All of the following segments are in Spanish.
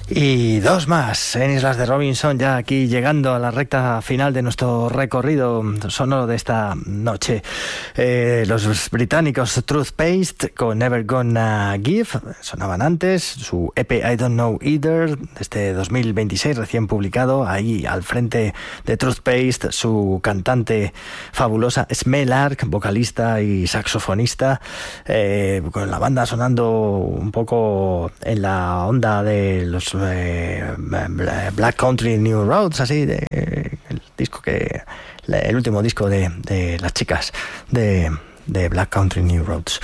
Y dos más en Islas de Robinson, ya aquí llegando a la recta final de nuestro recorrido sonoro de esta noche. Los británicos Toothpaste con Never Gonna Give sonaban antes, su EP I Don't Know Either, desde 2026, recién publicado. Ahí al frente de Toothpaste, su cantante fabulosa Sme Lark, vocalista y saxofonista, con la banda sonando un poco en la onda de los Black Country New Roads, así, el disco el último disco de las chicas de Black Country New Roads.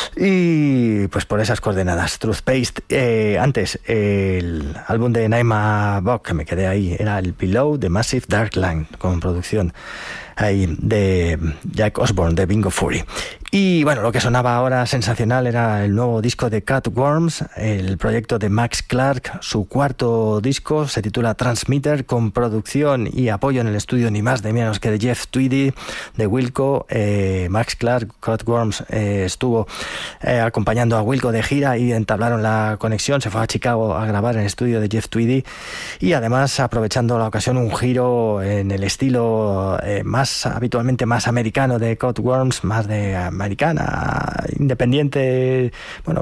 Y pues por esas coordenadas, Toothpaste. Antes, el álbum de Naima Buck, que me quedé ahí, era el Below the Massive Dark Line, con producción ahí de Jack Osborne de Bingo Fury. Y bueno, lo que sonaba ahora sensacional era el nuevo disco de Cutworms, el proyecto de Max Clark. Su cuarto disco se titula Transmitter, con producción y apoyo en el estudio ni más ni menos que de Jeff Tweedy de Wilco. Max Clark, Cutworms, estuvo acompañando a Wilco de gira y entablaron la conexión. Se fue a Chicago a grabar en el estudio de Jeff Tweedy, y además, aprovechando la ocasión, un giro en el estilo habitualmente más americano de Cutworms, más de americana, independiente, bueno,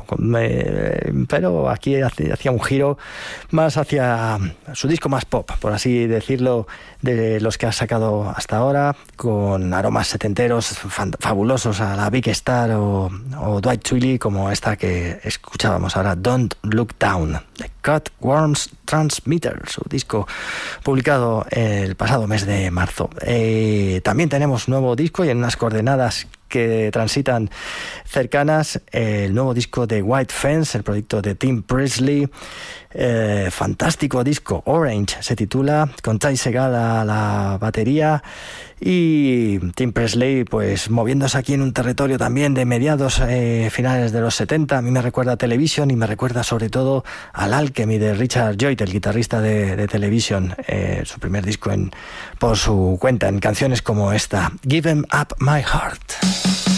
pero aquí hacía un giro más hacia su disco más pop, por así decirlo, de los que ha sacado hasta ahora, con aromas setenteros fabulosos a la Big Star o Dwight Twilley, como esta que escuchábamos ahora, Don't Look Down, de Cutworms Transmitter, su disco publicado el pasado mes de marzo. También tenemos nuevo disco, y en unas coordenadas que transitan cercanas, el nuevo disco de White Fence, el proyecto de Tim Presley. Fantástico disco, Orange se titula, con Ty Segall a la batería, y Tim Presley pues moviéndose aquí en un territorio también de mediados, finales de los 70. A mí me recuerda a Television, y me recuerda sobre todo al Alchemy de Richard Lloyd, el guitarrista de Television, su primer disco por su cuenta, en canciones como esta, Give 'Em Up My Heart.